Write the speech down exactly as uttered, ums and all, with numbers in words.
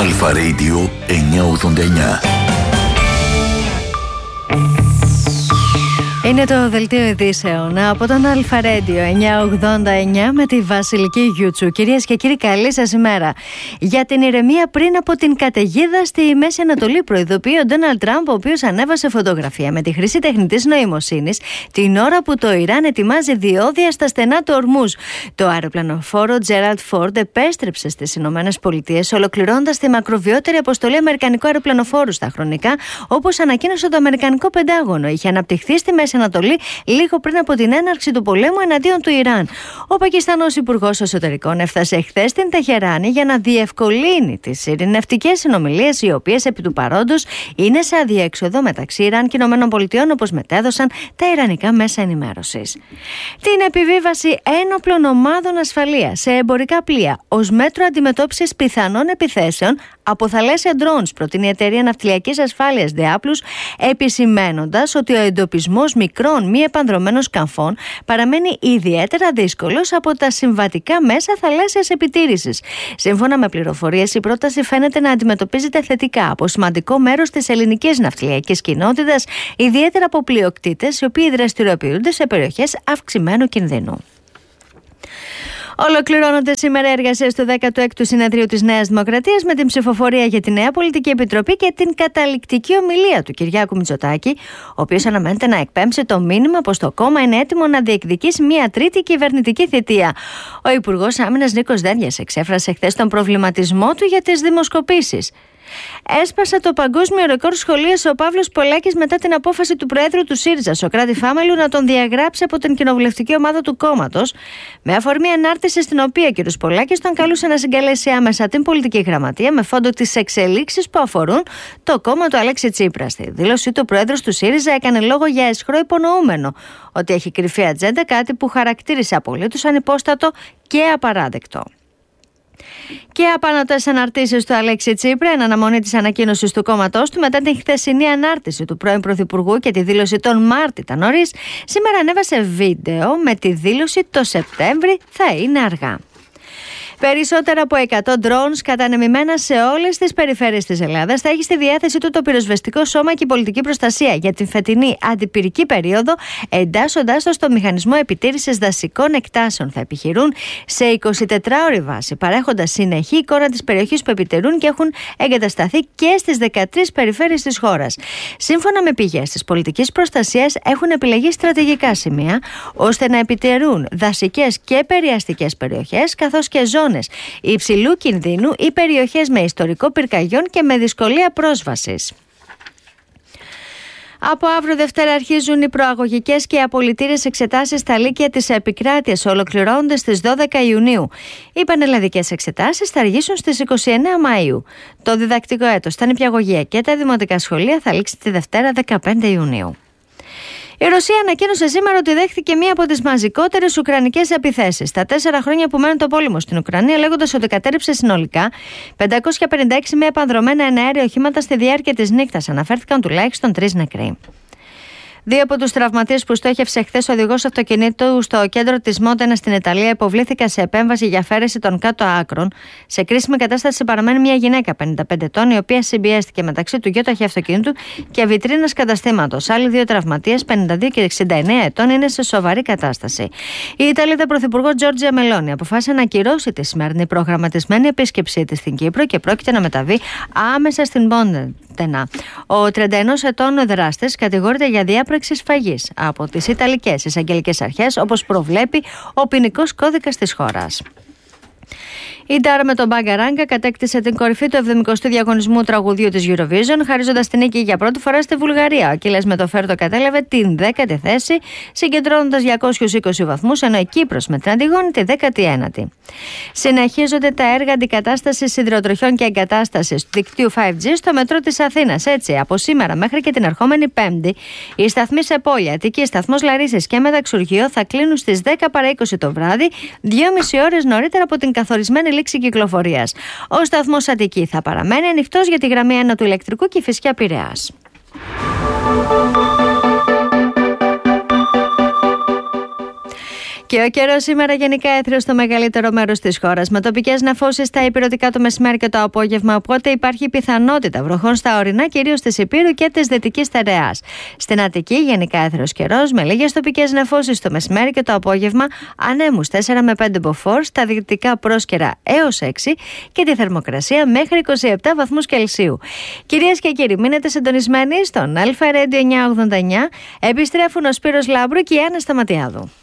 Αλφα Radio εννιακόσια ογδόντα εννιά. Είναι το δελτίο ειδήσεων από τον Αλφα Radio εννιακόσια ογδόντα εννιά με τη Βασιλική Γιούτσου. Κυρίες και κύριοι, καλή σας ημέρα. Για την ηρεμία πριν από την καταιγίδα στη Μέση Ανατολή, προειδοποιεί ο Ντόναλντ Τραμπ, ο οποίος ανέβασε φωτογραφία με τη χρήση τεχνητής νοημοσύνης την ώρα που το Ιράν ετοιμάζει διόδια στα στενά του Ορμούζ. Το αεροπλανοφόρο Τζέραλντ Φόρντ επέστρεψε στις Ηνωμένες Πολιτείες, ολοκληρώνοντας τη μακροβιότερη αποστολή αμερικανικού αεροπλανοφόρου στα χρονικά, όπως ανακοίνωσε το Αμερικανικό Πεντάγωνο. Είχε αναπτυχθεί στη Μέση Ανατολή λίγο πριν από την έναρξη του πολέμου εναντίον του Ιράν. Ο Πακιστανός Υπουργός Εσωτερικών έφτασε χθες στην Τεχεράνη για να διευκολύνει τις ειρηνευτικές συνομιλίες, οι οποίες επί του παρόντος είναι σε αδιέξοδο μεταξύ Ιράν και Ηνωμένων Πολιτειών, όπως μετέδωσαν τα ιρανικά μέσα ενημέρωσης. Την επιβίβαση ένοπλων ομάδων ασφαλείας σε εμπορικά πλοία ως μέτρο αντιμετώπισης πιθανών επιθέσεων από θαλάσσια drones προτείνει η εταιρεία ναυτιλιακής ασφάλειας Διάπλους, επισημαίνοντας ότι ο εντοπισμός μικρών μη επανδρωμένων σκαφών παραμένει ιδιαίτερα δύσκολος από τα συμβατικά μέσα θαλάσσιας επιτήρησης. Σύμφωνα με πληροφορίες, η πρόταση φαίνεται να αντιμετωπίζεται θετικά από σημαντικό μέρος της ελληνικής ναυτιλιακής κοινότητας, ιδιαίτερα από πλειοκτήτες οι οποίοι δραστηριοποιούνται σε περιοχές αυξημένου κινδύνου. Ολοκληρώνονται σήμερα οι εργασίες του δέκατου έκτου Συνεδρίου της Νέας Δημοκρατίας με την ψηφοφορία για τη νέα Πολιτική Επιτροπή και την καταληκτική ομιλία του Κυριάκου Μητσοτάκη, ο οποίος αναμένεται να εκπέμψει το μήνυμα πως το κόμμα είναι έτοιμο να διεκδικήσει μια τρίτη κυβερνητική θητεία. Ο Υπουργός Άμυνας Νίκος Δένδιας εξέφρασε χθες τον προβληματισμό του για τις δημοσκοπήσεις. Έσπασε το παγκόσμιο ρεκόρ σχολείας ο Παύλος Πολάκης μετά την απόφαση του Προέδρου του ΣΥΡΙΖΑ, Σωκράτη Φάμελου, να τον διαγράψει από την κοινοβουλευτική ομάδα του κόμματος, με αφορμή ανάρτηση στην οποία ο κ. Πολάκης τον καλούσε να συγκαλέσει άμεσα την πολιτική γραμματεία με φόντο τις εξελίξεις που αφορούν το κόμμα του Αλέξη Τσίπρα. Στη δήλωσή του, ο Πρόεδρος του ΣΥΡΙΖΑ έκανε λόγο για αισχρό υπονοούμενο ότι έχει κρυφή ατζέντα, κάτι που χαρακτήρισε απολύτως ανυπόστατο και απαράδεκτο. Και απανωτές αναρτήσεις του Αλέξη Τσίπρα εν αναμονή της ανακοίνωσης του κόμματός του μετά την χθεσινή ανάρτηση του πρώην Πρωθυπουργού και τη δήλωση τον Μάρτη νωρίς, σήμερα ανέβασε βίντεο με τη δήλωση το Σεπτέμβρη θα είναι αργά. Περισσότερα από εκατό drones κατανεμημένα σε όλες τις περιφέρειες της Ελλάδας θα έχει στη διάθεση του το πυροσβεστικό σώμα και η πολιτική προστασία για την φετινή αντιπυρική περίοδο, εντάσσοντάς το στο μηχανισμό επιτήρησης δασικών εκτάσεων. Θα επιχειρούν σε εικοσιτετράωρη βάση, παρέχοντας συνεχή εικόνα της περιοχής που επιτηρούν και έχουν εγκατασταθεί και στις δεκατρείς περιφέρειες της χώρας. Σύμφωνα με πηγές της πολιτικής προστασίας, έχουν επιλεγεί στρατηγικά σημεία ώστε να επιτηρούν δασικές και περιαστικές περιοχές, καθώς και ζώνες υψηλού κινδύνου ή περιοχές με ιστορικό πυρκαγιόν και με δυσκολία πρόσβασης. Από αύριο Δευτέρα αρχίζουν οι προαγωγικές και απολυτήρες εξετάσεις στα λύκεια της επικράτειας, ολοκληρώνονται στις δώδεκα Ιουνίου. Οι πανελλαδικές εξετάσεις θα αργήσουν στις είκοσι εννέα Μαΐου. Το διδακτικό έτος στα νηπιαγωγεία και τα δημοτικά σχολεία θα λήξει τη Δευτέρα δεκαπέντε Ιουνίου. Η Ρωσία ανακοίνωσε σήμερα ότι δέχθηκε μία από τις μαζικότερες ουκρανικές επιθέσεις στα τέσσερα χρόνια που μένει το πόλεμο στην Ουκρανία, λέγοντας ότι κατέρριψε συνολικά πεντακόσια πενήντα έξι μη επανδρωμένα εναέρια οχήματα στη διάρκεια της νύχτας. Αναφέρθηκαν τουλάχιστον τρεις νεκροί. Δύο από τους τραυματίες που στόχευσε χθες ο οδηγός αυτοκινήτου στο κέντρο της Μόντενα στην Ιταλία υποβλήθηκαν σε επέμβαση για αφαίρεση των κάτω άκρων. Σε κρίσιμη κατάσταση παραμένει μια γυναίκα πενήντα πέντε ετών, η οποία συμπιέστηκε μεταξύ του γιοταχή αυτοκίνητου και βιτρίνας καταστήματος. Άλλοι δύο τραυματίες, πενήντα δύο και εξήντα εννέα ετών, είναι σε σοβαρή κατάσταση. Η Ιταλίδα Πρωθυπουργό Τζόρτζια Μελόνι αποφάσισε να ακυρώσει τη σημερινή προγραμματισμένη επίσκεψή της στην Κύπρο και πρόκειται να μεταβεί άμεσα στην Μόντενα. Ο τριάντα ενός ετών δράστης κατηγορείται για διάπραξη σφαγής από τις Ιταλικές εισαγγελικές αρχές, όπως προβλέπει ο ποινικός κώδικας της χώρας. Η Ντάρα με τον Μπάγκα Ράγκα κατέκτησε την κορυφή του εβδομηκοστού διαγωνισμού τραγουδιού της Eurovision, χαρίζοντας την νίκη για πρώτη φορά στη Βουλγαρία. Ο Ακύλας Μετοφέρτο κατέλαβε την δέκατη θέση, συγκεντρώνοντας διακόσιους είκοσι βαθμούς, ενώ η Κύπρος με την Αντιγόνη τη δέκατη ένατη. Συνεχίζονται τα έργα αντικατάστασης σιδηροτροχιών και εγκατάστασης του δικτύου φάιβ τζι στο μετρό της Αθήνας. Έτσι, από σήμερα μέχρι και την ερχόμενη Πέμπτη, οι σταθμοί σε Πόλη, Αττική, σταθμός Λαρίσης και Μεταξουργείο θα κλείνουν στις δέκα παρά είκοσι το βράδυ, δυόμιση ώρες νωρίτερα από την καθορισμένη λήξη κυκλοφορίας. Ο σταθμός Αττική θα παραμένει ανοιχτός για τη γραμμή ένα του ηλεκτρικού Κηφισιά Πειραιάς. Και ο καιρός σήμερα γενικά έθριος στο μεγαλύτερο μέρος της χώρας, με τοπικές νεφώσεις στα ηπειρωτικά το μεσημέρι και το απόγευμα. Οπότε υπάρχει πιθανότητα βροχών στα ορεινά, κυρίως της Ηπείρου και της Δυτικής Στερεάς. Στην Αττική γενικά έθριος καιρός, με λίγες τοπικές νεφώσεις το μεσημέρι και το απόγευμα, ανέμους τέσσερα με πέντε μποφόρ, στα δυτικά πρόσκαιρα έως έξι και τη θερμοκρασία μέχρι είκοσι επτά βαθμούς Κελσίου. Κυρίες και κύριοι, μείνετε συντονισμένοι στον Αλφα Radio εννιακόσια ογδόντα εννιά. Επιστρέφουν ο Σπύρος Λάμπρου και η Άννα Σταματιάδου.